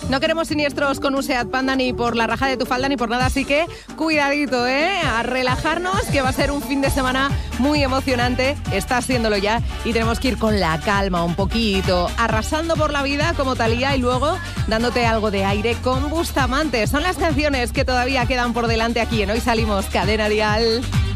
No queremos siniestros con un Seat Panda ni por la raja de tu falda ni por nada, así que cuidadito, a relajarnos, que va a ser un fin de semana muy emocionante, está siéndolo ya, y tenemos que ir con la calma un poquito, arrasando por la vida como Thalía y luego dándote algo de aire con Bustamante. Son las canciones que todavía quedan por delante aquí en Hoy Salimos, Cadena Dial.